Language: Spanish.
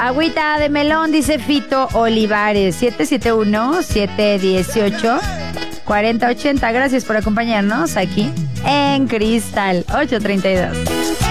Agüita de melón, dice Fito Olivares, 771-718-4080. Gracias por acompañarnos aquí en Cristal 832.